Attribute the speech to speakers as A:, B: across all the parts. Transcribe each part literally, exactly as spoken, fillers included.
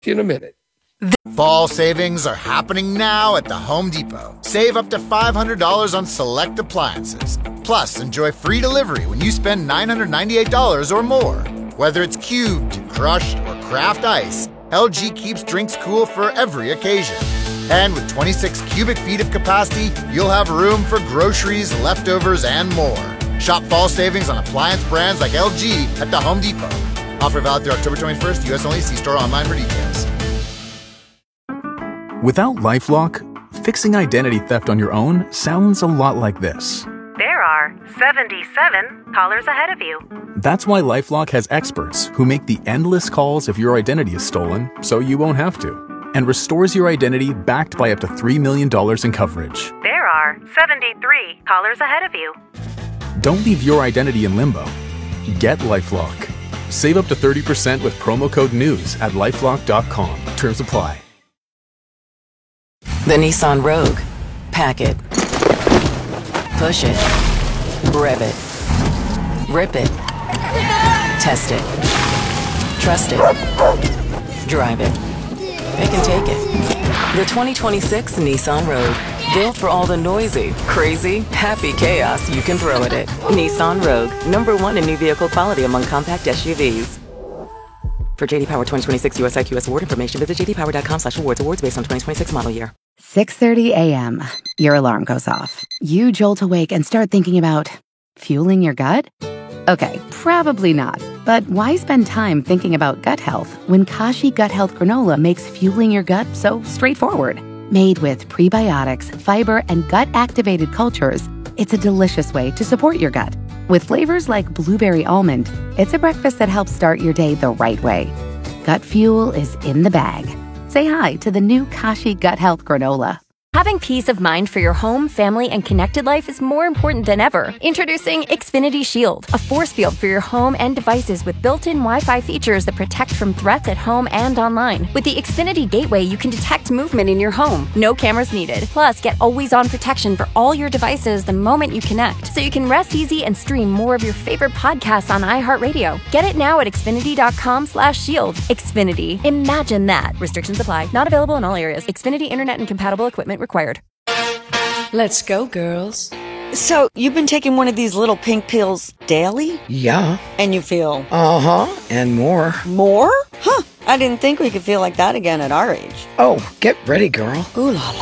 A: In a minute.
B: Fall savings are happening now at the Home Depot. Save up to five hundred dollars on select appliances. Plus, enjoy free delivery when you spend nine hundred ninety-eight dollars or more. Whether it's cubed, crushed, or craft ice, L G keeps drinks cool for every occasion. And with twenty-six cubic feet of capacity, you'll have room for groceries, leftovers, and more. Shop fall savings on appliance brands like L G at the Home Depot. Offer valid through October twenty-first, U S only. See store online for details.
C: Without LifeLock, fixing identity theft on your own sounds a lot like this.
D: There are seventy-seven callers ahead of you.
C: That's why LifeLock has experts who make the endless calls if your identity is stolen, so you won't have to, and restores your identity backed by up to three million dollars in coverage.
D: There are seventy-three callers ahead of you.
C: Don't leave your identity in limbo. Get LifeLock. Save up to thirty percent with promo code NEWS at lifelock dot com. Terms apply.
E: The Nissan Rogue. Pack it. Push it. Rev it. Rip it. Test it. Trust it. Drive it. They can take it. The twenty twenty-six Nissan Rogue. Built for all the noisy, crazy, happy chaos you can throw at it. Nissan Rogue. Number one in new vehicle quality among compact S U Vs. For J D Power twenty twenty-six U S I Q S award information, visit j d power dot com slash awards. Awards based on twenty twenty-six model year.
F: six thirty a.m. Your alarm goes off. You jolt awake and start thinking about fueling your gut? Okay, probably not. But why spend time thinking about gut health when Kashi Gut Health Granola makes fueling your gut so straightforward? Made with prebiotics, fiber, and gut-activated cultures, it's a delicious way to support your gut. With flavors like blueberry almond, it's a breakfast that helps start your day the right way. Gut fuel is in the bag. Say hi to the new Kashi Gut Health Granola.
G: Having peace of mind for your home, family, and connected life is more important than ever. Introducing Xfinity Shield, a force field for your home and devices with built-in Wi-Fi features that protect from threats at home and online. With the Xfinity Gateway, you can detect movement in your home. No cameras needed. Plus, get always-on protection for all your devices the moment you connect, so you can rest easy and stream more of your favorite podcasts on iHeartRadio. Get it now at xfinity dot com slash shield. Xfinity. Imagine that. Restrictions apply. Not available in all areas. Xfinity Internet and compatible equipment required.
H: Let's go, girls.
I: So, you've been taking one of these little pink pills daily?
H: Yeah.
I: And you feel?
H: Uh-huh, and more.
I: More? Huh, I didn't think we could feel like that again at our age.
H: Oh, get ready, girl.
I: Ooh la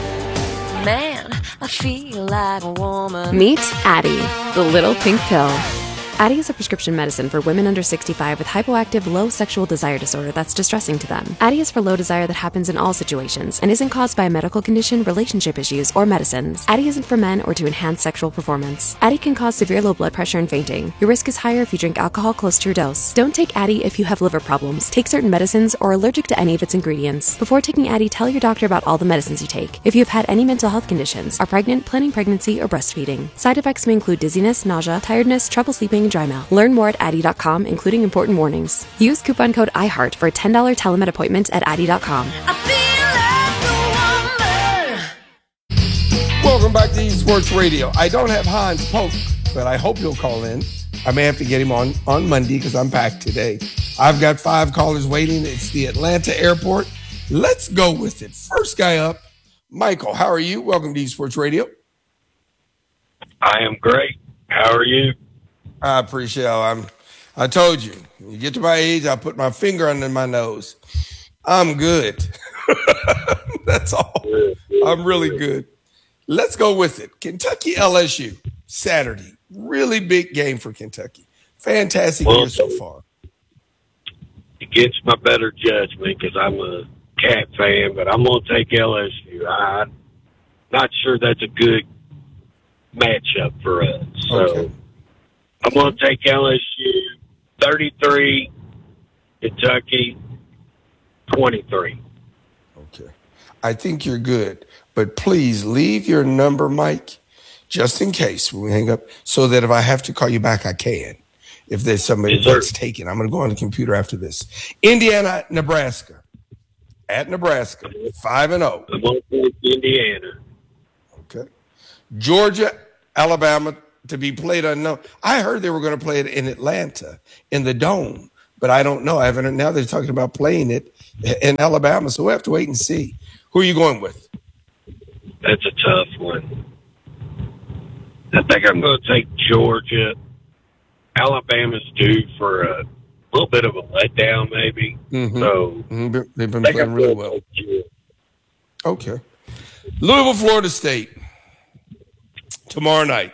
I: la.
J: Man, I feel like a woman.
K: Meet Addyi, the little pink pill. Addyi is a prescription medicine for women under sixty-five with hypoactive low sexual desire disorder that's distressing to them. Addyi is for low desire that happens in all situations and isn't caused by a medical condition, relationship issues, or medicines. Addyi isn't for men or to enhance sexual performance. Addyi can cause severe low blood pressure and fainting. Your risk is higher if you drink alcohol close to your dose. Don't take Addyi if you have liver problems, take certain medicines, or are allergic to any of its ingredients. Before taking Addyi, tell your doctor about all the medicines you take. If you have had any mental health conditions, are pregnant, planning pregnancy, or breastfeeding. Side effects may include dizziness, nausea, tiredness, trouble sleeping, and dry mouth. Learn more at Addyi dot com, including important warnings. Use coupon code iHeart for a ten dollars telemed appointment at Addyi dot com.
A: Welcome back to Esports Radio. I don't have Hans Polk, but I hope he'll call in. I may have to get him on, on Monday because I'm packed today. I've got five callers waiting. It's the Atlanta airport. Let's go with it. First guy up, Michael. How are you? Welcome to Esports Radio.
L: I am great. How are you?
A: I appreciate it. I'm, I told you, you get to my age, I put my finger under my nose. I'm good. That's all. Good, good, I'm really good. good. Let's go with it. Kentucky L S U, Saturday. Really big game for Kentucky. Fantastic well, year so far.
L: Against my better judgment, because I'm a Cat fan, but I'm going to take L S U. I'm not sure that's a good matchup for us. So. Okay. I'm going to take L S U thirty-three, Kentucky twenty-three.
A: Okay. I think you're good, but please leave your number, Mike, just in case when we hang up, so that if I have to call you back, I can. If there's somebody yes, that's taken, I'm going to go on the computer after this. Indiana, Nebraska. At Nebraska, five and oh.
L: I'm going to take Indiana.
A: Okay. Georgia, Alabama, to be played unknown. I heard they were going to play it in Atlanta in the Dome, but I don't know. I haven't. Now they're talking about playing it in Alabama, so we have to wait and see. Who are you going with?
L: That's a tough one. I think I'm going to take Georgia. Alabama's due for a little bit of a letdown, maybe.
A: Mm-hmm.
L: So
A: mm-hmm. They've been playing really well. Okay. Louisville, Florida State. Tomorrow night.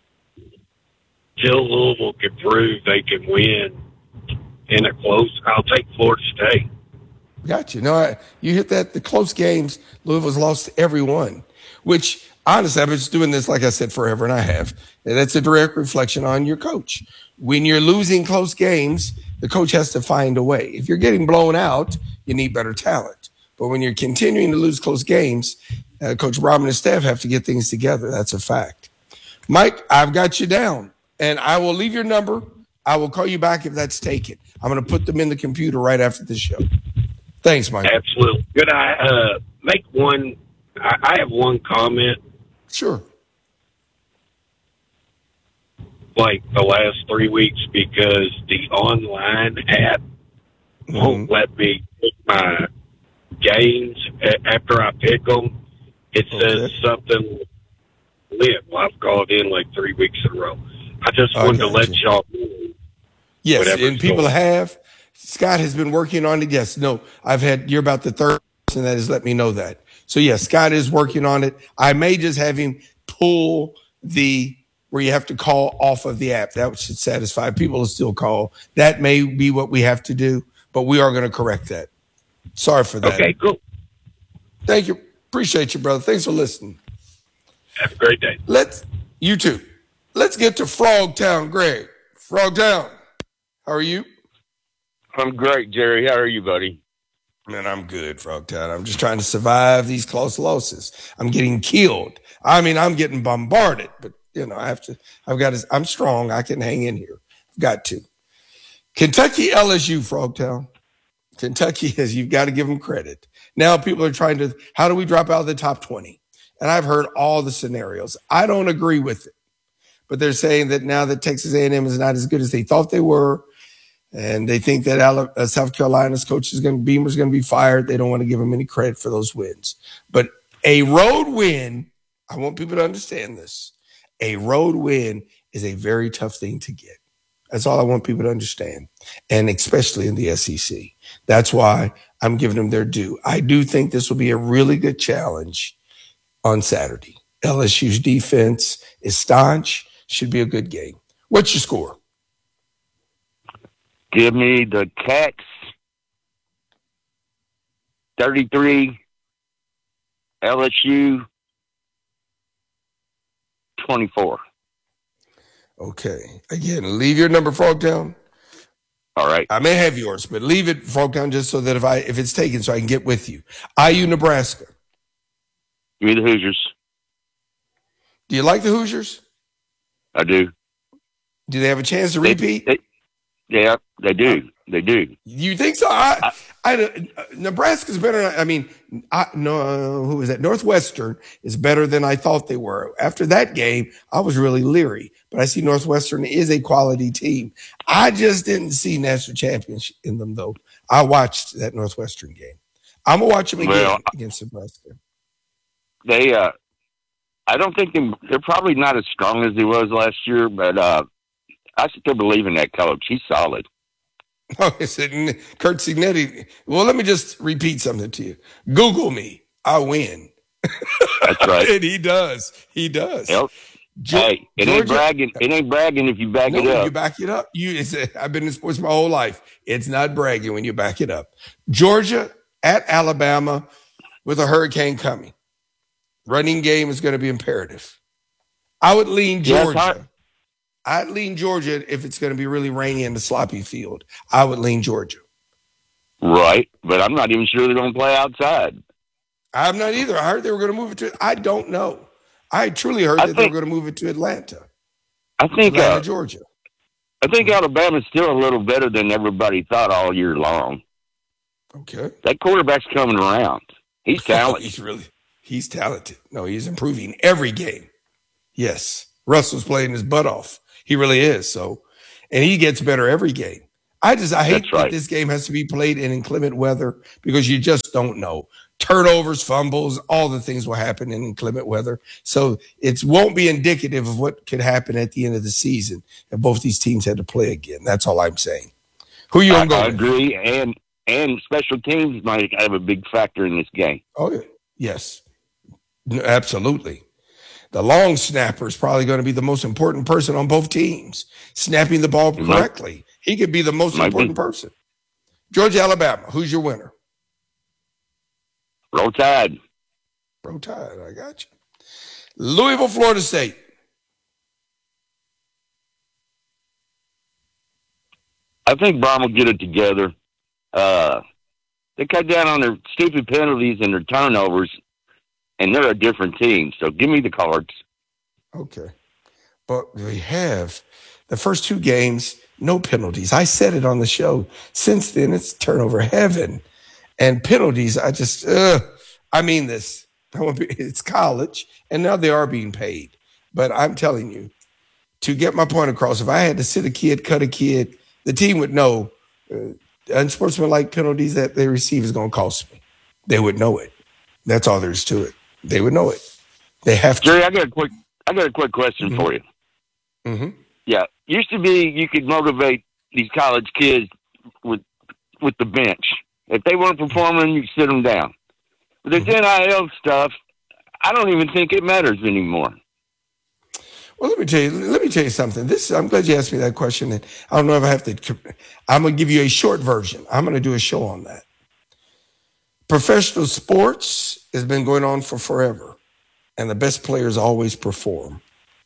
L: Till Louisville can prove they can win in a close, I'll take Florida State.
A: Got you. No, I, you hit that. The close games, Louisville's lost every one, which honestly, I've been just doing this, like I said, forever, and I have. And that's a direct reflection on your coach. When you're losing close games, the coach has to find a way. If you're getting blown out, you need better talent. But when you're continuing to lose close games, uh, Coach Rob and his staff have to get things together. That's a fact. Mike, I've got you down, and I will leave your number. I will call you back if that's taken. I'm going to put them in the computer right after the show. Thanks, Mike.
L: Absolutely. Could I uh, make one? I, I have one comment.
A: Sure.
L: Like the last three weeks, because the online app mm-hmm. won't let me pick my games after I pick them. It says okay. something lit. Well, I've called in like three weeks in a row. I just wanted to let you. y'all know.
A: Yes, and people going. have. Scott has been working on it. Yes, no, I've had, you're about the third person that has let me know that. So, yes, Scott is working on it. I may just have him pull the, where you have to call off of the app. That should satisfy people to still call. That may be what we have to do, but we are going to correct that. Sorry for that.
L: Okay, cool.
A: Thank you. Appreciate you, brother. Thanks for listening.
L: Have a great day.
A: Let's, you too. Let's get to Frogtown, Greg. Frogtown, how are you?
M: I'm great, Jerry. How are you, buddy?
A: Man, I'm good, Frogtown. I'm just trying to survive these close losses. I'm getting killed. I mean, I'm getting bombarded, but you know, I have to, I've got to, I'm strong. I can hang in here. I've got to. Kentucky L S U, Frogtown. Kentucky has, you've got to give them credit. Now people are trying to, how do we drop out of the top twenty? And I've heard all the scenarios. I don't agree with it, but they're saying that now that Texas A and M is not as good as they thought they were, and they think that uh, South Carolina's coach is going to, Beamer's going to be fired. They don't want to give him any credit for those wins. But a road win, I want people to understand this. A road win is a very tough thing to get. That's all I want people to understand, and especially in the S E C. That's why I'm giving them their due. I do think this will be a really good challenge on Saturday. L S U's defense is staunch. Should be a good game. What's your score?
M: Give me the Cats thirty-three, L S U twenty-four.
A: Okay. Again, leave your number, Frogtown.
M: All right.
A: I may have yours, but leave it, Frogtown, just so that if I if it's taken, so I can get with you. I U, Nebraska.
M: Give me the Hoosiers.
A: Do you like the Hoosiers?
M: I do.
A: Do they have a chance to
M: they,
A: repeat?
M: They, yeah, they do. They do.
A: You think so? I, I, I, Nebraska's better. I mean, I, no, who is that? Northwestern is better than I thought they were. After that game, I was really leery, but I see Northwestern is a quality team. I just didn't see national championship in them, though. I watched that Northwestern game. I'm gonna watch them again well, against Nebraska.
M: They, uh, I don't think they, they're probably not as strong as they was last year, but uh, I still believe in that coach. He's solid.
A: Oh, is it Kurt Cignetti? Well, let me just repeat something to you. Google me. I win.
M: That's right.
A: And he does. He does.
M: Yep. Ge- hey, it Georgia, ain't bragging. It ain't bragging if you back
A: no,
M: it up.
A: You back it up. You, it's a, I've been in sports my whole life. It's not bragging when you back it up. Georgia at Alabama with a hurricane coming. Running game is going to be imperative. I would lean Georgia. Yes, I'd lean Georgia if it's going to be really rainy in the sloppy field. I would lean Georgia.
M: Right, but I'm not even sure they're going to play outside.
A: I'm not either. I heard they were going to move it to – I don't know. I truly heard
M: I
A: that
M: think,
A: they were going to move it to Atlanta.
M: I think
A: Atlanta,
M: uh,
A: Georgia.
M: I think Alabama's still a little better than everybody thought all year long.
A: Okay.
M: That quarterback's coming around. He's talented.
A: he's really – he's talented. No, he's improving every game. Yes. Russell's playing his butt off. He really is. So, and he gets better every game. I just I hate
M: That's right.
A: that this game has to be played in inclement weather because you just don't know. Turnovers, fumbles, all the things will happen in inclement weather. So it won't be indicative of what could happen at the end of the season if both these teams had to play again. That's all I'm saying. Who you gonna go
M: I
A: with?
M: agree, and and special teams might have a big factor in this game.
A: Oh, yeah. Yes. No, absolutely. The long snapper is probably going to be the most important person on both teams, snapping the ball
M: It might-
A: correctly. He could be the most
M: Might
A: important
M: be.
A: person. Georgia, Alabama, who's your winner?
M: Roll Tide.
A: Roll Tide, I got you. Louisville, Florida State.
M: I think Brown will get it together. Uh, they cut down on their stupid penalties and their turnovers, and they're a different team. So give me the Cards.
A: Okay. But we have the first two games, no penalties. I said it on the show. Since then, it's turnover heaven. And penalties, I just, uh, I mean this. It's college, and now they are being paid. But I'm telling you, to get my point across, if I had to sit a kid, cut a kid, the team would know uh, unsportsmanlike penalties that they receive is going to cost me. They would know it. That's all there is to it. They would know it. They have to.
M: Jerry, I got a quick, I got a quick question
A: Mhm.
M: for you.
A: Mm-hmm.
M: Yeah, used to be you could motivate these college kids with with the bench. If they weren't performing, you sit them down. But this N I L stuff, I don't even think it matters anymore.
A: Well, let me tell you. Let me tell you something. This I'm glad you asked me that question. And I don't know if I have to. I'm going to give you a short version. I'm going to do a show on that. Professional sports has been going on for forever, and the best players always perform.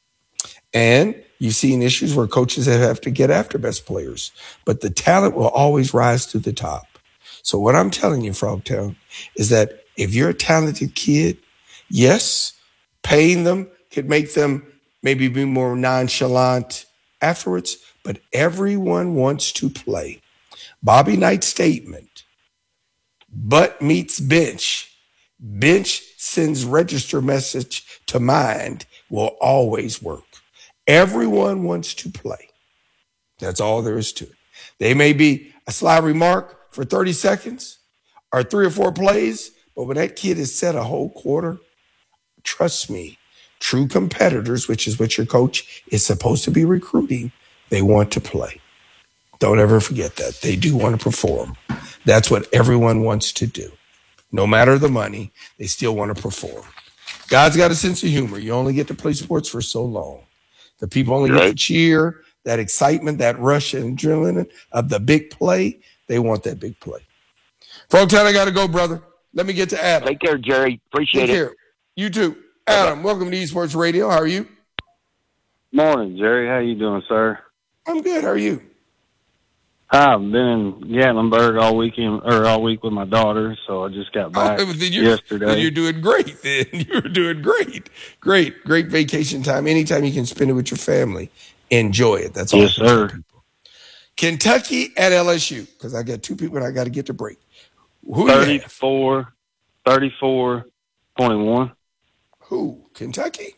A: And you've seen issues where coaches have to get after best players, but the talent will always rise to the top. So what I'm telling you, Frogtown, is that if you're a talented kid, yes, paying them could make them maybe be more nonchalant afterwards, but everyone wants to play. Bobby Knight's statement, butt meets bench, bench sends register message to mind, will always work. Everyone wants to play. That's all there is to it. They may be a sly remark for thirty seconds or three or four plays, but when that kid is set a whole quarter, trust me, true competitors, which is what your coach is supposed to be recruiting, they want to play. Don't ever forget that. They do want to perform. That's what everyone wants to do. No matter the money, they still want to perform. God's got a sense of humor. You only get to play sports for so long. The people only get to cheer, that excitement, that rush and adrenaline of the big play. They want that big play. Frogtown, I got to go, brother. Let me get to Adam.
M: Take care, Jerry. Appreciate
A: Take
M: it.
A: care. You too. Adam, welcome to Esports Radio. How are you?
N: Morning, Jerry. How you doing, sir?
A: I'm good. How are you?
N: I've been in Gatlinburg all weekend or all week with my daughter, so I just got back
A: Oh, then you're,
N: yesterday.
A: Then you're doing great. Then you're doing great. Great, great vacation time. Anytime you can spend it with your family, enjoy it. That's all.
N: Yes, sir.
A: Kentucky at L S U, because I got two people and I got to get to break. Who do you have?
N: thirty-four, thirty-four, twenty-one.
A: Who? Kentucky?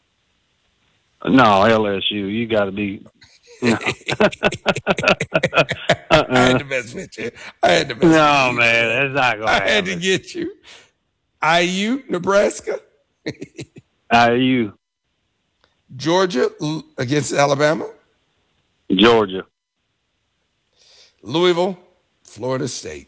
N: No, L S U. You got to be. No. uh-uh.
A: I had to mess with you. I had to mess
N: No,
A: with you.
N: man, that's not going to
A: I
N: happen.
A: had to get you. I U, Nebraska.
N: I U.
A: Georgia l- against Alabama.
N: Georgia.
A: Louisville, Florida State.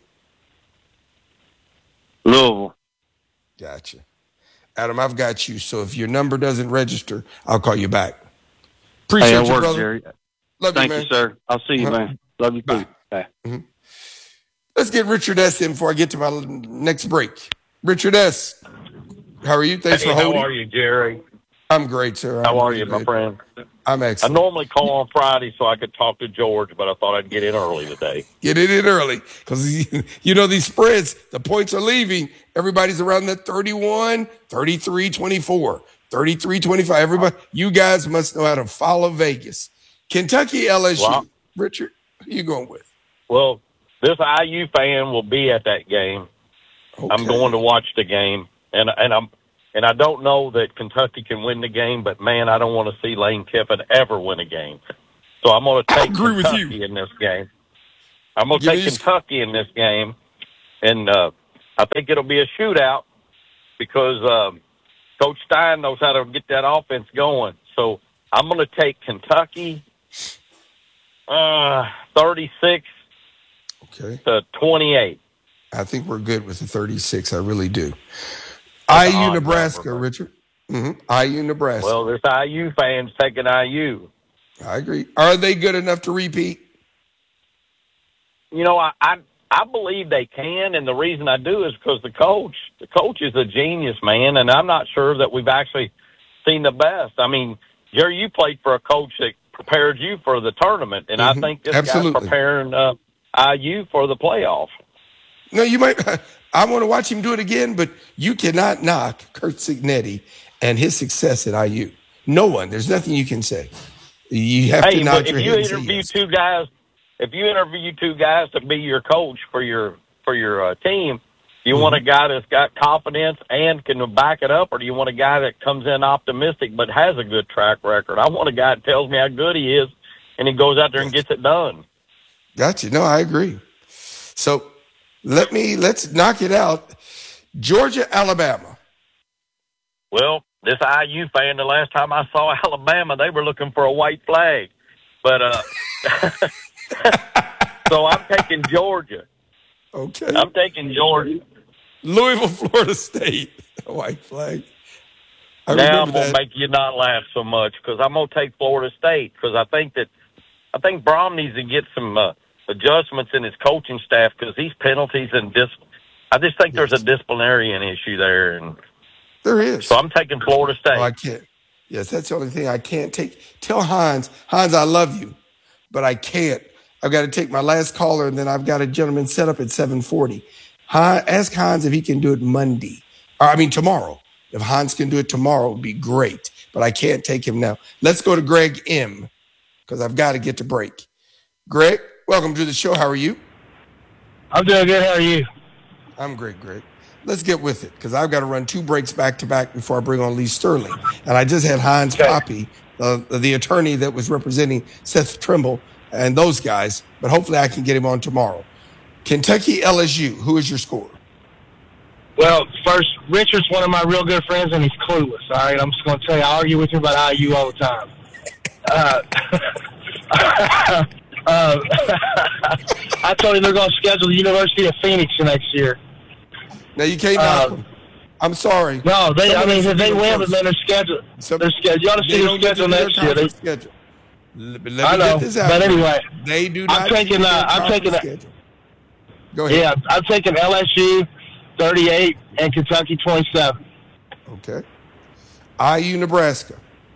N: Louisville.
A: Gotcha. Adam, I've got you. So if your number doesn't register, I'll call you back. Appreciate
N: Hey, that
A: you,
N: works,
A: brother.
N: Jerry.
A: Love
N: Thank
A: you,
N: you,
A: man.
N: sir. I'll see you,
A: Uh-huh.
N: man. Love you, too. Bye.
A: Mhm. Let's get Richard S. in before I get to my next break. Richard S., how are you? Thanks
O: Hey,
A: for
O: how
A: holding.
O: are you, Jerry?
A: I'm great, sir.
O: How
A: I'm
O: are
A: really
O: you, my
A: good.
O: friend?
A: I'm
O: I
A: excellent.
O: normally call on Friday so I could talk to George, but I thought I'd get in early today.
A: Get it in early because, you know, these spreads, the points are leaving. Everybody's around that thirty-one, thirty-three, twenty-four, thirty-three, twenty-five. Everybody, you guys must know how to follow Vegas. Kentucky, L S U.
O: Well,
A: Richard, who you going with?
O: Well, this I U fan will be at that game.
A: Okay.
O: I'm going to watch the game, and and I'm and I don't know that Kentucky can win the game, but man, I don't want to see Lane Kiffin ever win a game. So I'm going to
A: I
O: take
A: agree with
O: Kentucky
A: you.
O: in this game. I'm going to
A: Give
O: take
A: me-
O: Kentucky in this game, and uh, I think it'll be a shootout because um, Coach Stein knows how to get that offense going. So I'm going to take Kentucky uh, thirty-six
A: Okay.
O: to twenty-eight.
A: I think we're good with the thirty-six. I really do. I U
O: odd
A: Nebraska,
O: number,
A: Richard. Mm-hmm. I U Nebraska.
O: Well, there's I U fans taking I U.
A: I agree. Are they good enough to repeat?
O: You know, I, I I believe they can, and the reason I do is because the coach, the coach is a genius, man, and I'm not sure that we've actually seen the best. I mean, Jerry, you played for a coach that prepared you for the tournament, and
A: Mhm.
O: I think this
A: Absolutely.
O: guy's preparing uh, I U for the playoff.
A: No, you might. I want to watch him do it again, but you cannot knock Kurt Signetti and his success at I U. No one. There's nothing you can say. You have
O: Hey,
A: to nod
O: but
A: your
O: if you
A: head and say
O: interview
A: yes.
O: two guys, if you interview two guys to be your coach for your for your uh, team, do you
A: Mm-hmm.
O: want a guy that's got confidence and can back it up, or do you want a guy that comes in optimistic but has a good track record? I want a guy that tells me how good he is, and he goes out there and gets it done.
A: Gotcha. No, I agree. So let me let's knock it out. Georgia, Alabama.
O: Well, this I U fan, the last time I saw Alabama, they were looking for a white flag. But uh, so I'm taking Georgia.
A: Okay.
O: I'm taking Georgia.
A: Louisville, Florida State. A white flag. I
O: now I'm
A: remember
O: going to
A: that.
O: make you not laugh so much because I'm going to take Florida State because I think that I think Brom needs to get some uh, adjustments in his coaching staff because these penalties and dis. I just think there's a disciplinarian issue there, and
A: There is.
O: so I'm taking Florida State.
A: Oh, I can't. Yes, that's the only thing I can't take. Tell Hines, Hines, I love you, but I can't. I've got to take my last caller, and then I've got a gentleman set up at seven forty. Hines, ask Hines if he can do it Monday. Or, I mean, tomorrow. If Hines can do it tomorrow, it would be great, but I can't take him now. Let's go to Greg M, because I've got to get to break. Greg, welcome to the show. How are you?
P: I'm doing good. How are you?
A: I'm great, Greg. Let's get with it because I've got to run two breaks back to back before I bring on Lee Sterling. And I just had Hines Poppy, uh, the attorney that was representing Seth Trimble and those guys, but hopefully I can get him on tomorrow. Kentucky L S U, who is your score?
P: Well, first, Richard's one of my real good friends, and he's clueless, all right? I'm just going to tell you, I argue with him about I U all the time. Uh, uh, I told him they're going to schedule the University of Phoenix next year.
A: Now, you can't knock them. I'm sorry.
P: No, they. I
A: Somebody
P: mean, if they
A: forget them
P: win, but
A: first.
P: then they're scheduled.
A: Some-
P: They're scheduled. You ought to
A: They
P: see their
A: don't get to
P: schedule
A: do their
P: next year. They,
A: conference schedule. Let me
P: I know,
A: get this out.
P: but anyway,
A: they do
P: I'm
A: not.
P: taking,
A: do their
P: uh, I'm taking
A: conference
P: a-
A: schedule. Go ahead.
P: yeah, I'm taking L S U thirty-eight and Kentucky twenty-seven.
A: Okay. I U Nebraska.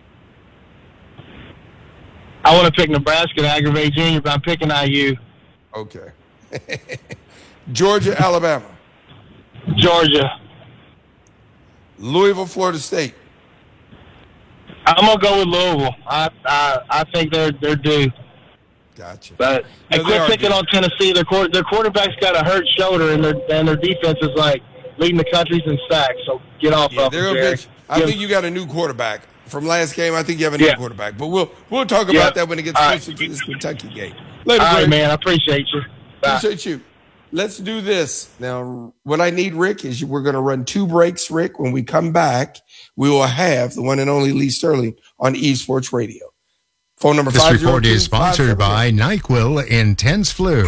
P: I want to pick Nebraska to aggravate Junior, but I'm picking I U.
A: Okay. Georgia, Alabama.
P: Georgia.
A: Louisville, Florida State.
P: I'm gonna go with Louisville. I I, I think they're they're due.
A: Gotcha.
P: But
A: No,
P: and
A: they
P: quit
A: are
P: picking
A: due.
P: on Tennessee. Their quar- their quarterback's got a hurt shoulder, and their and their defense is like leading the countries in sacks. So get off
A: Yeah,
P: of
A: they're
P: them,
A: a
P: Jerry.
A: bitch. I
P: Give-
A: think you got a new quarterback from last game. I think you have a new
P: Yeah.
A: quarterback, but we'll we'll talk about
P: Yeah.
A: that when it gets
P: All
A: closer
P: right.
A: to this Kentucky game. Later,
P: All right,
A: Greg.
P: man. I appreciate you. Bye.
A: Appreciate you. Let's do this now. What I need, Rick, is we're going to run two breaks. Rick, when we come back, we will have the one and only Lee Sterling on eSports Radio. Phone number
Q: This
A: five
Q: report
A: oh two,
Q: is sponsored by NyQuil Intense Flu.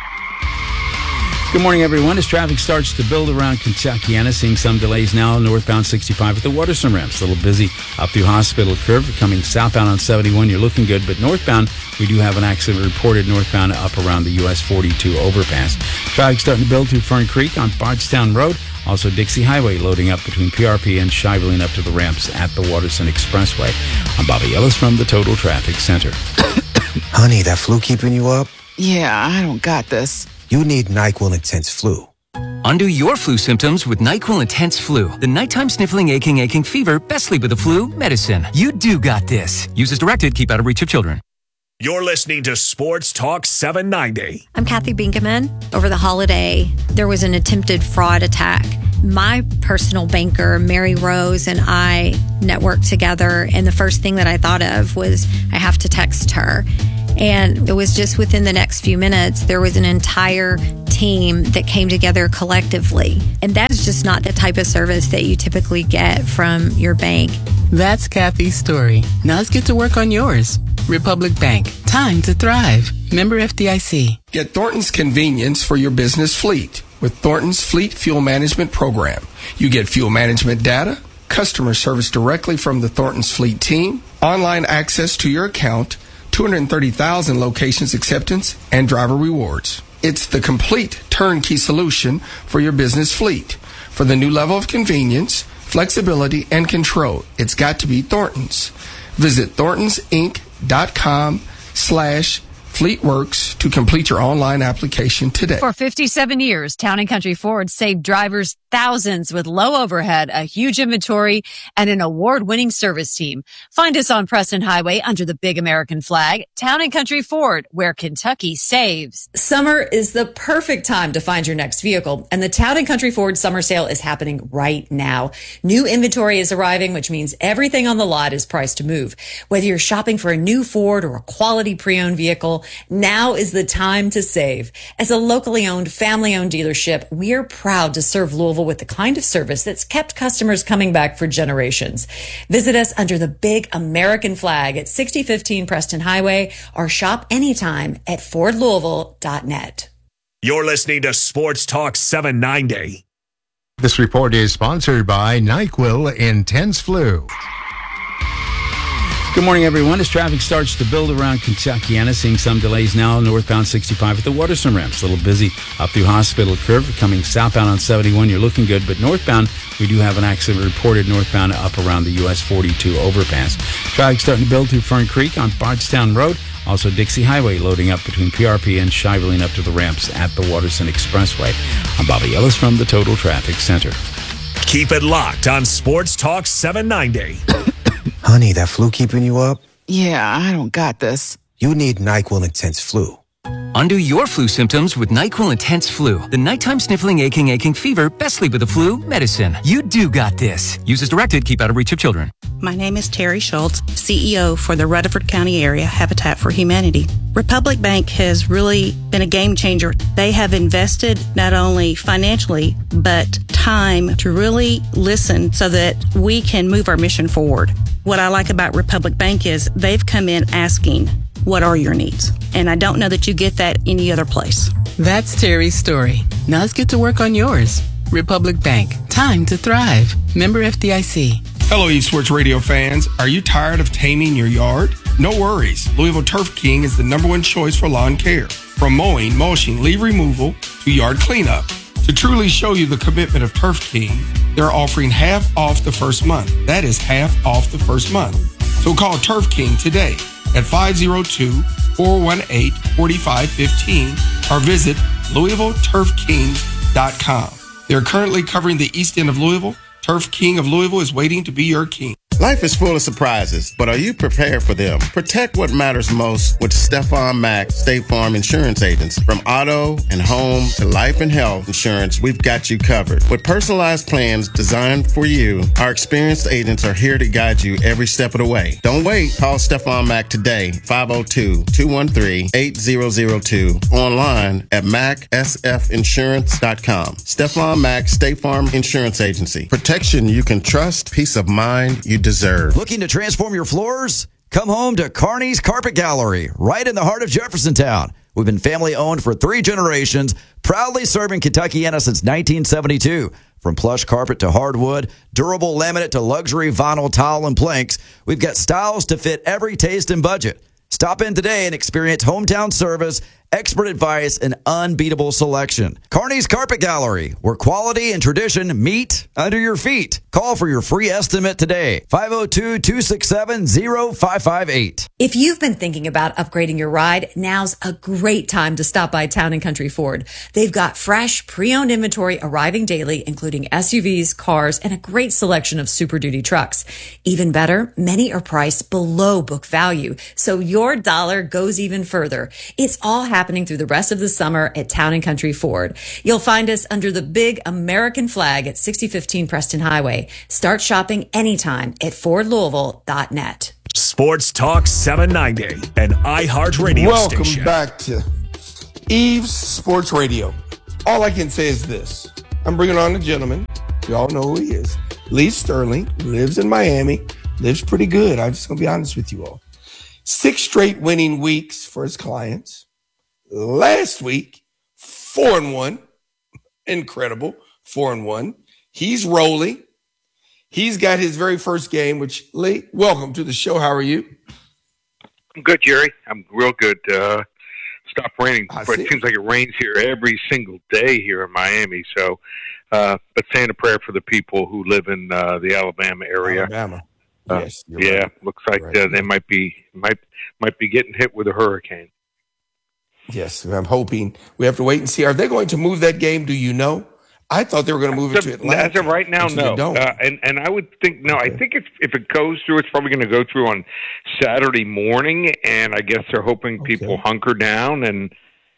R: Good morning, everyone. As traffic starts to build around Kentuckiana, seeing some delays now, northbound sixty-five at the Waterson ramps. A little busy up through Hospital Curve. Coming southbound on seventy-one, you're looking good. But northbound, we do have an accident reported northbound up around the U S forty-two overpass. Traffic starting to build through Fern Creek on Bardstown Road. Also, Dixie Highway loading up between P R P and Shiveling up to the ramps at the Waterson Expressway. I'm Bobby Ellis from the Total Traffic Center.
S: Honey, that flu keeping you up?
T: Yeah, I don't got this.
S: You need NyQuil Intense Flu.
U: Undo your flu symptoms with NyQuil Intense Flu. The nighttime sniffling, aching, aching fever, best sleep with the flu medicine. You do got this. Use as directed. Keep out of reach of children.
V: You're listening to Sports Talk seven ninety.
W: I'm Kathy Binkaman. Over the holiday, there was an attempted fraud attack. My personal banker, Mary Rose, and I networked together, and the first thing that I thought of was I have to text her. And it was just within the next few minutes, there was an entire team that came together collectively. And that's just not the type of service that you typically get from your bank.
B: That's Kathy's story. Now let's get to work on yours. Republic Bank. Time to thrive. Member F D I C.
A: Get Thornton's convenience for your business fleet with Thornton's Fleet Fuel Management Program. You get fuel management data, customer service directly from the Thornton's Fleet team, online access to your account, two hundred thirty thousand locations acceptance, and driver rewards. It's the complete turnkey solution for your business fleet. For the new level of convenience, flexibility, and control, it's got to be Thornton's. Visit thorntons inc dot com slash FleetWorks to complete your online application today.
C: For fifty-seven years, Town and Country Ford saved drivers thousands with low overhead, a huge inventory, and an award-winning service team. Find us on Preston Highway under the big American flag. Town and Country Ford, where Kentucky saves.
E: Summer is the perfect time to find your next vehicle, and the Town and Country Ford Summer Sale is happening right now. New inventory is arriving, which means everything on the lot is priced to move. Whether you're shopping for a new Ford or a quality pre-owned vehicle, now is the time to save. As a locally owned, family-owned dealership, we're proud to serve Louisville with the kind of service that's kept customers coming back for generations. Visit us under the big American flag at sixty fifteen Preston Highway or shop anytime at ford louisville dot net.
V: You're listening to Sports Talk seven ninety.
Q: This report is sponsored by NyQuil Intense Flu.
R: Good morning, everyone. As traffic starts to build around Kentuckiana, seeing some delays now northbound sixty-five at the Waterson ramps. A little busy up through Hospital Curve. Coming southbound on seventy-one, you're looking good. But northbound, we do have an accident reported northbound up around the U S forty-two overpass. Traffic starting to build through Fern Creek on Bardstown Road. Also, Dixie Highway loading up between P R P and Shiverline up to the ramps at the Waterson Expressway. I'm Bobby Ellis from the Total Traffic Center.
V: Keep it locked on Sports Talk seven ninety.
S: Honey, that flu keeping you up?
T: Yeah, I don't got this.
S: You need NyQuil Intense Flu.
U: Undo your flu symptoms with NyQuil Intense Flu. The nighttime sniffling, aching, aching fever, best sleep with the flu medicine. You do got this. Use as directed. Keep out of reach of children.
D: My name is Terry Schultz, C E O for the Rutherford County Area Habitat for Humanity. Republic Bank has really been a game changer. They have invested not only financially, but time to really listen so that we can move our mission forward. What I like about Republic Bank is they've come in asking, what are your needs? And I don't know that you get that any other place.
B: That's Terry's story. Now let's get to work on yours. Republic Bank. Time to thrive. Member F D I C.
A: Hello, eSports Radio fans. Are you tired of taming your yard? No worries. Louisville Turf King is the number one choice for lawn care. From mowing, mulching, leaf removal, to yard cleanup. To truly show you the commitment of Turf King, they're offering half off the first month. That is half off the first month. So call Turf King today at five oh two, four one eight, four five one five or visit louisville turf kings dot com. They're currently covering the east end of Louisville. Turf King of Louisville is waiting to be your king.
X: Life is full of surprises, but are you prepared for them? Protect what matters most with Stephon Mack State Farm Insurance Agents. From auto and home to life and health insurance, we've got you covered. With personalized plans designed for you, our experienced agents are here to guide you every step of the way. Don't wait. Call Stephon Mack today, five oh two, two one three, eight zero zero two, online at mac s f insurance dot com. Stephon Mack State Farm Insurance Agency. Protection you can trust, peace of mind you deserve.
Y: Looking to transform your floors? Come home to Carney's Carpet Gallery, right in the heart of Jeffersontown. We've been family owned for three generations, proudly serving Kentuckiana since nineteen seventy-two. From plush carpet to hardwood, durable laminate to luxury vinyl tile and planks, we've got styles to fit every taste and budget. Stop in today and experience hometown service, expert advice, and unbeatable selection. Carney's Carpet Gallery, where quality and tradition meet under your feet. Call for your free estimate today, five oh two, two six seven, oh five five eight.
E: If you've been thinking about upgrading your ride, now's a great time to stop by Town and Country Ford. They've got fresh, pre-owned inventory arriving daily, including S U Vs, cars, and a great selection of Super Duty trucks. Even better, many are priced below book value, so your dollar goes even further. It's all happening through the rest of the summer at Town and Country Ford. You'll find us under the big American flag at sixty fifteen Preston Highway. Start shopping anytime at ford louisville dot net.
V: Sports Talk seven ninety, an iHeartRadio
A: Welcome
V: station.
A: back to Eve's Sports Radio. All I can say is this. I'm bringing on a gentleman. You all know who he is. Lee Sterling, lives in Miami, lives pretty good. I'm just going to be honest with you all. Six straight winning weeks for his clients. Last week, four and one. Incredible. Four and one. He's rolling. He's got his very first game, which, Lee, welcome to the show. How are you?
F: I'm good, Jerry. I'm real good. Uh, stopped raining,
A: I
F: but
A: see.
F: it seems like it rains here every single day here in Miami. So, uh, but saying a prayer for the people who live in uh, the Alabama area.
A: Alabama.
F: Uh,
A: Yes, you're
F: yeah,
A: right.
F: looks like
A: Right.
F: uh, they might be might might be getting hit with a hurricane.
A: Yes, I'm hoping. We have to wait and see. Are they going to move that game? Do you know? I thought they were going to move it to Atlanta.
F: As of right now,
A: into the
F: no.
A: Dome.
F: Uh, and and I would think no. I think if if it goes through, it's probably going to go through on Saturday morning. And I guess they're hoping people hunker down. And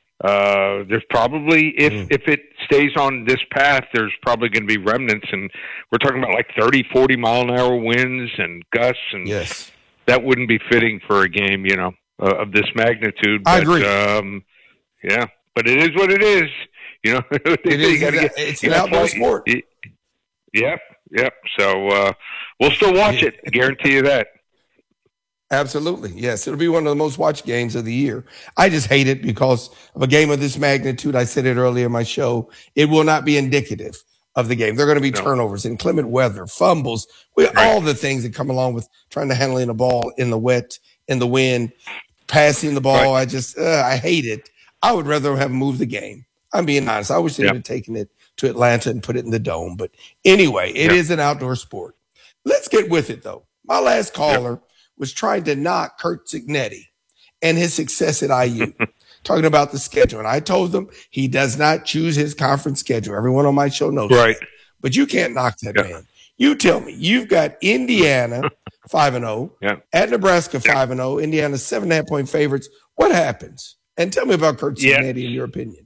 F: uh, there's probably if
A: Mm.
F: if it stays on this path, there's probably going to be remnants. And we're talking about like thirty, forty mile an hour winds and gusts. And
A: yes,
F: that wouldn't be fitting for a game, you know, uh, of this magnitude.
A: I
F: But,
A: agree.
F: Um, yeah, but it is what it is. You know, They
A: It
F: say
A: is.
F: you gotta
A: It's
F: get-
A: it's
F: you
A: an
F: gotta
A: outdoor
F: play-
A: sport.
F: y- Yep, yep. So uh, we'll still watch it. I guarantee you that.
A: Absolutely. Yes, it'll be one of the most watched games of the year. I just hate it because of a game of this magnitude. I said it earlier in my show. It will not be indicative of the game. There are going to be turnovers, inclement weather, fumbles, we, all the things that come along with trying to handling the ball in the wet, in the wind, passing the ball. I just, uh, I hate it. I would rather have moved the game. I'm being honest. I wish they
F: Yep.
A: would have taken it to Atlanta and put it in the Dome. But anyway, it
F: Yep.
A: is an outdoor sport. Let's get with it, though. My last caller was trying to knock Kurt Cignetti and his success at I U, talking about the schedule. And I told them he does not choose his conference schedule. Everyone on my show knows
F: Right.
A: that. But you can't knock that man. You tell me. You've got Indiana five and oh,
F: Yeah.
A: at Nebraska five and oh, Indiana seven and a half point favorites. What happens? And tell me about Kurt
F: Yeah.
A: Cignetti in your opinion.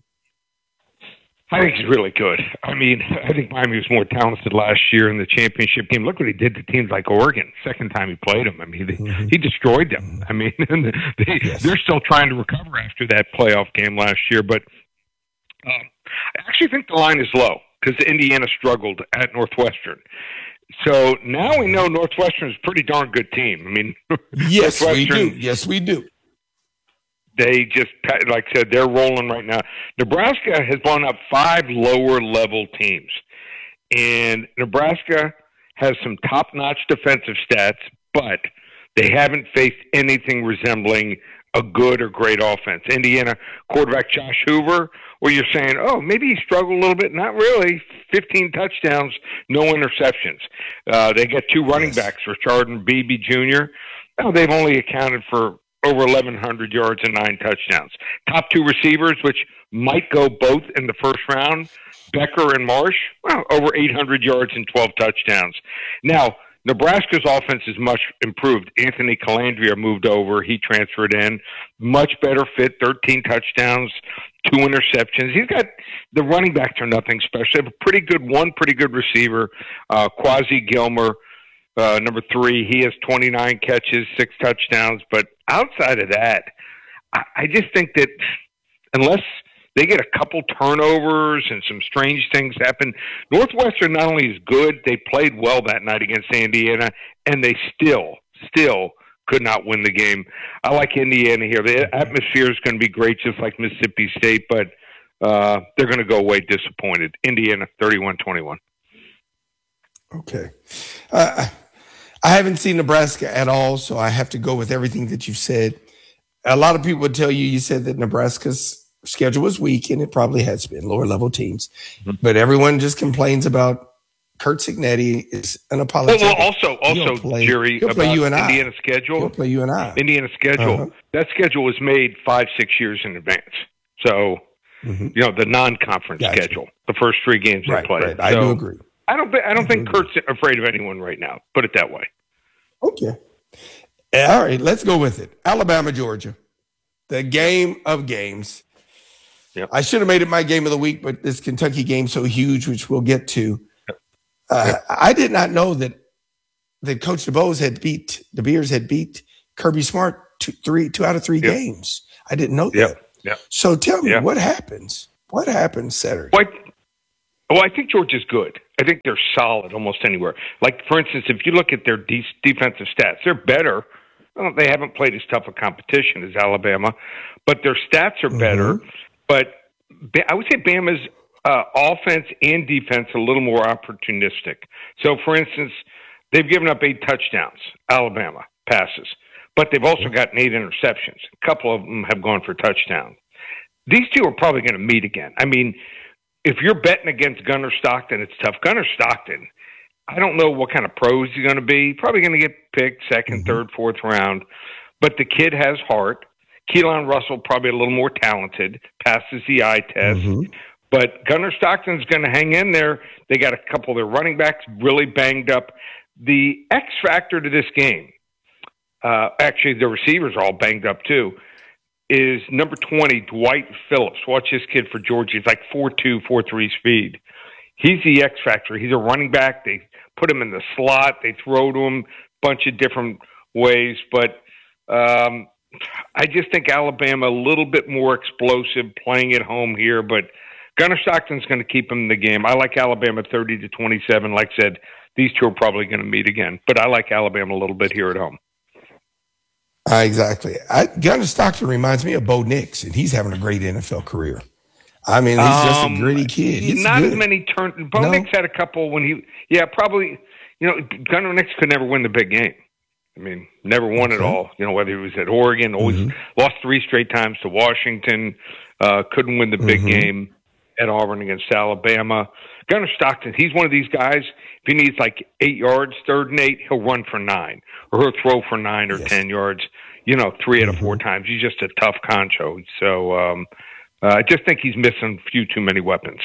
F: I think he's really good. I mean, I think Miami was more talented last year in the championship game. Look what he did to teams like Oregon. Second time he played them. I mean, they,
A: Mm-hmm.
F: he destroyed them. I mean, they, they're still trying to recover after that playoff game last year. But um, I actually think the line is low because Indiana struggled at Northwestern. So now we know Northwestern is a pretty darn good team. I mean,
A: Yes, we do.
F: Northwestern-
A: Yes, we do.
F: they just, like I said, they're rolling right now. Nebraska has blown up five lower level teams. And Nebraska has some top notch defensive stats, but they haven't faced anything resembling a good or great offense. Indiana quarterback Josh Hoover, where you're saying, oh, maybe he struggled a little bit. Not really. fifteen touchdowns, no interceptions. Uh, they got two running backs, Richard and Beebe Junior Now, they've only accounted for over eleven hundred yards and nine touchdowns. Top two receivers, which might go both in the first round, Becker and Marsh, well, over eight hundred yards and twelve touchdowns. Now, Nebraska's offense is much improved. Anthony Calandria moved over. He transferred in. Much better fit, thirteen touchdowns, two interceptions. He's got the running backs are nothing special. They have a pretty good one, pretty good receiver, uh, Quasi Gilmer. Uh, number three, he has twenty-nine catches, six touchdowns. But outside of that, I, I just think that unless they get a couple turnovers and some strange things happen, Northwestern not only is good, they played well that night against Indiana, and they still, still could not win the game. I like Indiana here. The atmosphere is going to be great, just like Mississippi State, but uh, they're going to go away disappointed. Indiana, thirty-one twenty-one.
A: Okay. Uh, I haven't seen Nebraska at all, so I have to go with everything that you've said. A lot of people would tell you, you said that Nebraska's schedule was weak, and it probably has been, lower level teams.
F: Mm-hmm.
A: But everyone just complains about Kurt Cignetti is an
F: Well,
A: apologetic.
F: well, also,
A: He'll
F: also,
A: play-
F: Jerry,
A: he'll play
F: about
A: you and I.
F: Indiana schedule.
A: He'll play you and I.
F: Indiana schedule.
A: Uh-huh.
F: That schedule was made five, six years in advance. So,
A: Mm-hmm.
F: you know, the non-conference
A: Gotcha.
F: schedule, the first three games
A: Right,
F: they played.
A: right. I
F: So,
A: do agree.
F: I don't. thi- I don't think Kurt's afraid of anyone right now. Put it that way.
A: Okay. All right, let's go with it. Alabama, Georgia. The game of games.
F: Yep.
A: I should have made it my game of the week, but this Kentucky game so huge, which we'll get to. Uh, I did not know that that Coach DeBose had beat, De Beers had beat Kirby Smart two, three, two out of three
F: Yep.
A: games. I didn't know
F: Yep.
A: that.
F: Yep.
A: So tell me,
F: Yep.
A: what happens? What happens Saturday?
F: Well, I, well, I think Georgia's good. I think they're solid almost anywhere. Like, for instance, if you look at their de- defensive stats, they're better. Well, they haven't played as tough a competition as Alabama, but their stats are better.
A: Mm-hmm.
F: But Ba- I would say Bama's uh, offense and defense a little more opportunistic. So, for instance, they've given up eight touchdowns, Alabama passes, but they've also gotten eight interceptions. A couple of them have gone for touchdowns. These two are probably going to meet again. I mean, if you're betting against Gunnar Stockton, it's tough. Gunnar Stockton, I don't know what kind of pros he's going to be. Probably going to get picked second,
A: Mm-hmm.
F: third, fourth round. But the kid has heart. Keelan Russell, probably a little more talented, passes the eye test.
A: Mm-hmm.
F: But Gunnar Stockton's going to hang in there. They got a couple of their running backs really banged up. The X factor to this game, uh, actually the receivers are all banged up too, is number twenty, Dwight Phillips. Watch this kid for Georgia. He's like four two, four three speed. He's the X factor. He's a running back. They put him in the slot. They throw to him a bunch of different ways. But um, I just think Alabama a little bit more explosive playing at home here. But Gunnar Stockton's going to keep him in the game. I like Alabama thirty to twenty-seven. Like I said, these two are probably going to meet again. But I like Alabama a little bit here at home.
A: Uh, exactly. I, Gunnar Stockton reminds me of Bo Nix, and he's having a great N F L career. I mean, he's just a
F: Um,
A: gritty kid. He's
F: not
A: good.
F: as many turn. Bo
A: No?
F: Nix had a couple when he, yeah, probably. You know, Gunnar Nix could never win the big game. I mean, never won it
A: Okay.
F: all. You know, whether he was at Oregon, always
A: Mm-hmm.
F: lost three straight times to Washington, uh, couldn't win the big
A: Mhm.
F: game at Auburn against Alabama. Gunnar Stockton, he's one of these guys. If he needs like eight yards, third and eight, he'll run for nine, or he'll throw for nine or
A: Yes.
F: ten yards. You know, three out of
A: Mm-hmm.
F: four times. He's just a tough concho. So um, uh, I just think he's missing a few too many weapons.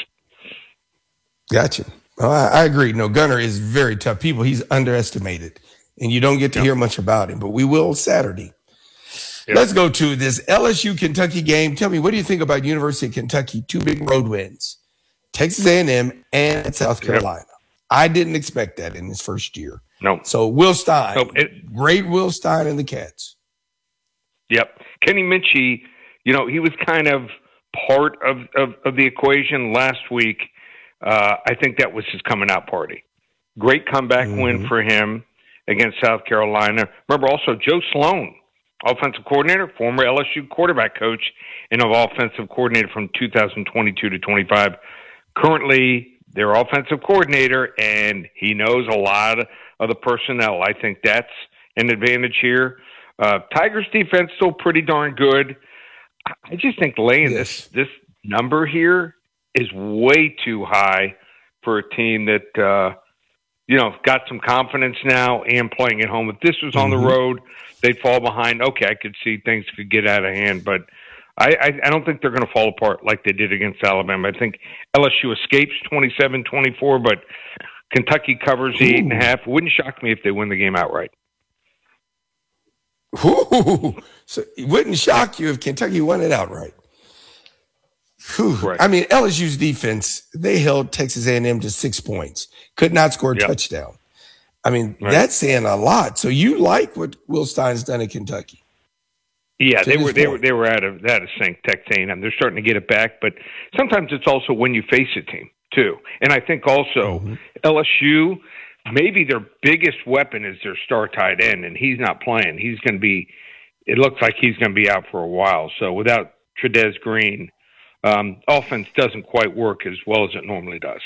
A: Gotcha. Oh, I, I agree. No, Gunnar is very tough. People, he's underestimated, and you don't get to hear much about him, but we will Saturday.
F: Yep.
A: Let's go to this L S U Kentucky game. Tell me, what do you think about University of Kentucky? Two big road wins, Texas A and M and South Carolina. I didn't expect that in his first year.
F: No.
A: So Will Stein,
F: Nope. It-
A: great Will Stein and the Cats.
F: Yep. Kenny Minchie, you know, he was kind of part of, of, of the equation last week. Uh, I think that was his coming out party. Great comeback win for him against South Carolina. Remember also Joe Sloan, offensive coordinator, former L S U quarterback coach, and an offensive coordinator from two thousand twenty-two to twenty-five. Currently their offensive coordinator, and he knows a lot of the personnel. I think that's an advantage here. Uh, Tigers defense still pretty darn good. I just think laying this this number here is way too high for a team that uh, you know got some confidence now and playing at home. If this was on
A: Mhm.
F: the road, they'd fall behind. Okay, I could see things could get out of hand, but I, I, I don't think they're going to fall apart like they did against Alabama. I think L S U escapes twenty-seven twenty-four, but Kentucky covers the eight and a half. It wouldn't shock me if they win the game outright.
A: Ooh, so it wouldn't shock you if Kentucky won it outright. Whew. I mean, L S U's defense, they held Texas A and M to six points, could not score a
F: Yep.
A: touchdown. I mean,
F: Right.
A: that's saying a lot. So you like what Will Stein's done at Kentucky?
F: Yeah,
A: To
F: they
A: this
F: were they were
A: point.
F: they were out of out of sync. Texas A and M. They're starting to get it back, but sometimes it's also when you face a team too. And I think also
A: Mm-hmm.
F: L S U, maybe their biggest weapon is their star tight end, and he's not playing. He's going to be. It looks like he's going to be out for a while. So without Trudez Green, um, offense doesn't quite work as well as it normally does.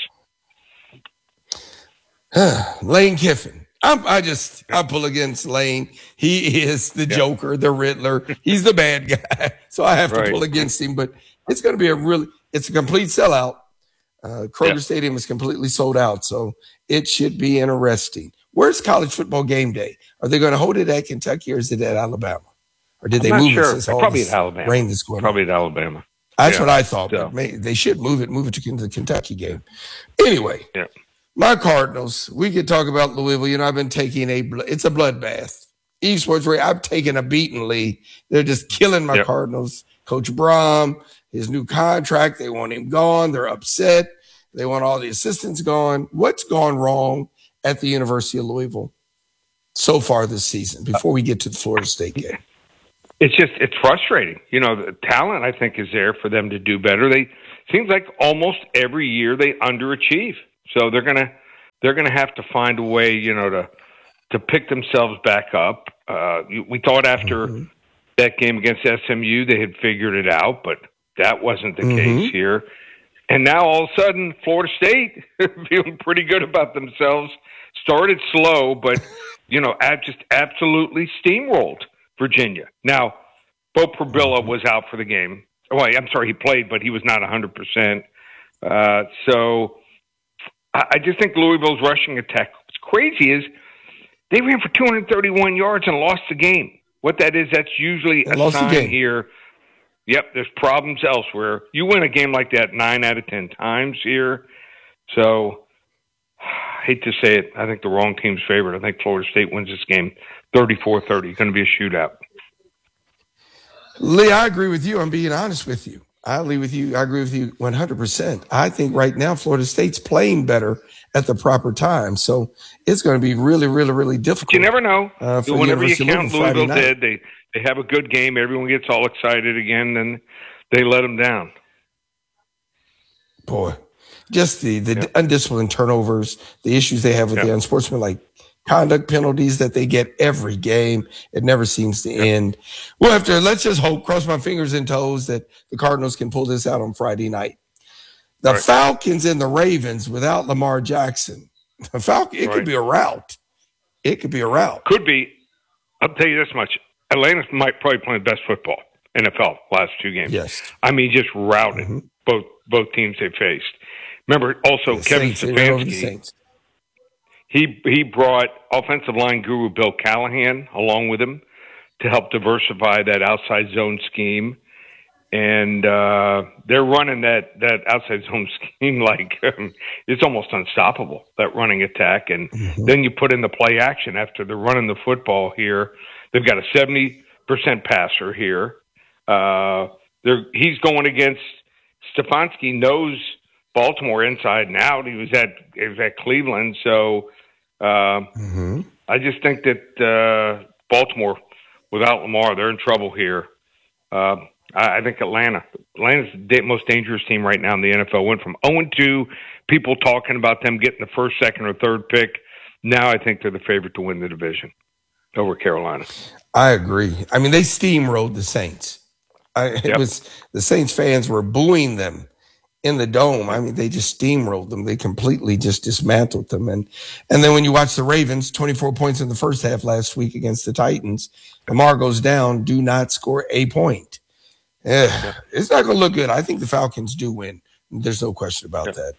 A: Lane Kiffin. I'm, I just, I pull against Lane. He is the Joker, the Riddler. He's the bad guy. So I have to
F: Right.
A: pull against him, but it's going to be a really, it's a complete sellout. Uh, Kroger
F: Yeah.
A: Stadium is completely sold out. So it should be interesting. Where's college football game day? Are they going to hold it at Kentucky or is it at Alabama? Or did they
F: I'm not
A: move
F: sure.
A: it since all
F: Probably
A: this
F: at Alabama.
A: rain that's going on?
F: Probably at Alabama.
A: That's
F: Yeah.
A: what I thought.
F: So,
A: But may, they should move it, move it to the Kentucky game. Anyway,
F: yeah.
A: my Cardinals. We could talk about Louisville. You know, I've been taking a. bl- It's a bloodbath. Eve Sports Radio. I've taken a beating, Lee. They're just killing my
F: Yep.
A: Cardinals. Coach Brom, his new contract. They want him gone. They're upset. They want all the assistants gone. What's gone wrong at the University of Louisville? so far this season before we get to the Florida State game?
F: It's just it's frustrating. You know, the talent I think is there for them to do better. They seems like almost every year they underachieve. So they're gonna they're gonna have to find a way, you know, to to pick themselves back up. Uh, we thought after mm-hmm. that game against S M U they had figured it out, but that wasn't the mm-hmm. case here. And now all of a sudden, Florida State feeling pretty good about themselves. Started slow, but you know, just absolutely steamrolled Virginia. Now, Bo Prabilla was out for the game. Well, I'm sorry, he played, but he was not one hundred percent. Uh, so I just think Louisville's rushing attack. What's crazy is they ran for two hundred thirty-one yards and lost the game. What that is, that's usually a sign here. Yep, there's problems elsewhere. You win a game like that nine out of ten times here. So I hate to say it, I think the wrong team's favorite. I think Florida State wins this game thirty-four thirty. It's going to be a shootout.
A: Lee, I agree with you. I'm being honest with you. I agree with you. I agree with you one hundred percent. I think right now Florida State's playing better at the proper time. So it's going to be really, really, really difficult.
F: But you never know.
A: Uh, for
F: Whenever you count Louisville
A: Friday
F: dead, they, they have a good game. Everyone gets all excited again, and they let them down.
A: Boy, just the, the
F: yeah.
A: undisciplined turnovers, the issues they have with
F: yeah.
A: the unsportsmanlike conduct penalties that they get every game. It never seems to end. We'll have to, let's just hope, cross my fingers and toes that the Cardinals can pull this out on Friday night. The
F: right.
A: Falcons and the Ravens without Lamar Jackson. The Falcon, it
F: right.
A: could be a rout. It could be a rout.
F: Could be. I'll tell you this much. Atlanta might probably play the best football N F L last two games.
A: Yes.
F: I mean, just routed mm-hmm. both both teams they faced. Remember, also,
A: the
F: Kevin
A: Saints,
F: Stefanski. He he brought offensive line guru Bill Callahan along with him to help diversify that outside zone scheme, and uh, they're running that, that outside zone scheme like um, it's almost unstoppable, that running attack. And mm-hmm. then you put in the play action after they're running the football here. They've got a seventy percent passer here. Uh, they're he's going against Stefanski knows Baltimore inside and out. He was at he was at Cleveland, so. Uh,
A: mm-hmm.
F: I just think that uh, Baltimore, without Lamar, they're in trouble here. Uh, I, I think Atlanta. Atlanta's the most dangerous team right now in the N F L. Went from oh and two, people talking about them getting the first, second, or third pick. Now I think they're the favorite to win the division over Carolina.
A: I agree. I mean, they steamrolled the Saints. I, it
F: yep.
A: was the Saints fans were booing them in the dome. I mean, they just steamrolled them. They completely just dismantled them. And and then when you watch the Ravens, twenty-four points in the first half last week against the Titans, Lamar goes down, do not score a point. Eh, yeah. It's not going to look good. I think the Falcons do win. There's no question about yeah. that.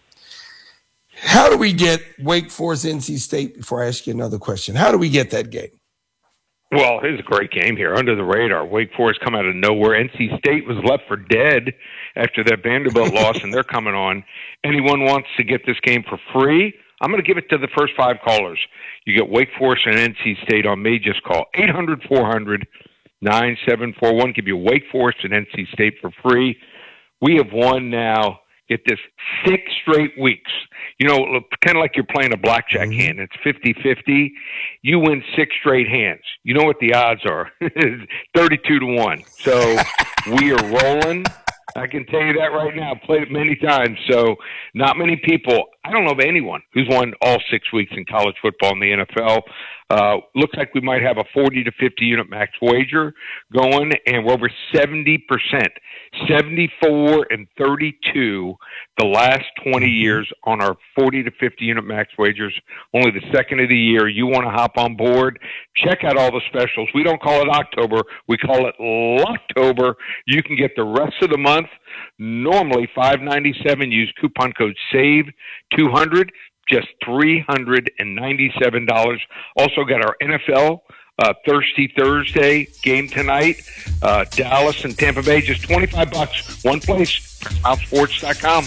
A: How do we get Wake Forest, N C State, before I ask you another question? How do we get that game?
F: Well, it's a great game here. Under the radar. Wake Forest come out of nowhere. N C State was left for dead after that Vanderbilt loss, and they're coming on. Anyone wants to get this game for free? I'm going to give it to the first five callers. You get Wake Forest and N C State on me. Just call eight hundred, four hundred, nine seven four one. Give you Wake Forest and N C State for free. We have won now, get this, six straight weeks. You know, kind of like you're playing a blackjack mm-hmm. hand. It's fifty-fifty. You win six straight hands. You know what the odds are? thirty-two to one. So we are rolling. I can tell you that right now. I've played it many times. So not many people, I don't know of anyone who's won all six weeks in college football in the N F L. Uh, looks like we might have a forty to fifty unit max wager going, and we're over seventy percent, seventy-four and thirty-two the last twenty years on our forty to fifty unit max wagers. Only the second of the year. You want to hop on board? Check out all the specials. We don't call it October. We call it Locktober. You can get the rest of the month. Normally five ninety-seven. Use coupon code SAVE two hundred. Just three hundred ninety-seven dollars. Also got our N F L uh, Thirsty Thursday game tonight. Uh, Dallas and Tampa Bay, just twenty-five bucks. One place, Paramount Sports dot com.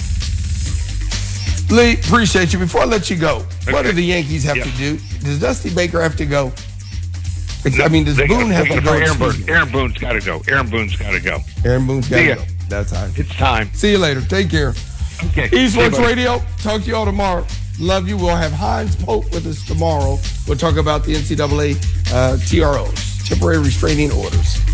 A: Lee, appreciate you. Before I let you go, okay. What do the Yankees have
F: yeah.
A: to do? Does Dusty Baker have to go? I mean, does
F: they,
A: Boone
F: they,
A: have
F: they,
A: to go?
F: Aaron, Boone. Aaron Boone's got to go. Aaron Boone's got to go.
A: Aaron Boone's got to go. That's time.
F: It's time.
A: See you later. Take care.
F: Okay.
A: East West Radio. Talk to you all tomorrow. Love you. We'll have Heinz Pope with us tomorrow. We'll talk about the N C double A uh, T R Os, temporary restraining orders.